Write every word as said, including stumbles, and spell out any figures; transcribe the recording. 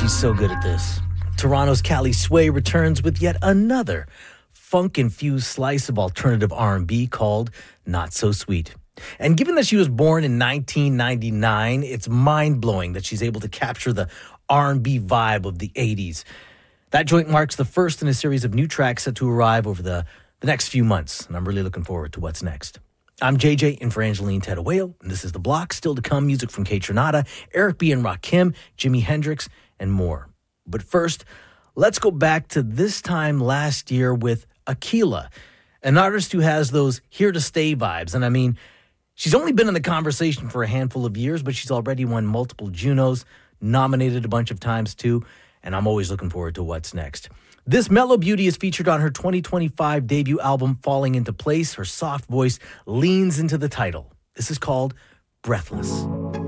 She's so good at this. Toronto's Callie Sway returns with yet another funk-infused slice of alternative R and B called Not So Sweet. And given that she was born in nineteen ninety-nine, it's mind-blowing that she's able to capture the R and B vibe of the eighties. That joint marks the first in a series of new tracks set to arrive over the, the next few months, and I'm really looking forward to what's next. I'm J J in for Angeline Tedawayo, and this is The Block. Still to come, music from Kate Trinata, Eric B. and Rakim, Jimi Hendrix, and more. But first, let's go back to this time last year with Akila, an artist who has those here-to-stay vibes. And I mean, she's only been in the conversation for a handful of years, but she's already won multiple Junos, nominated a bunch of times too, and I'm always looking forward to what's next. This mellow beauty is featured on her twenty twenty-five debut album, Falling Into Place. Her soft voice leans into the title. This is called Breathless.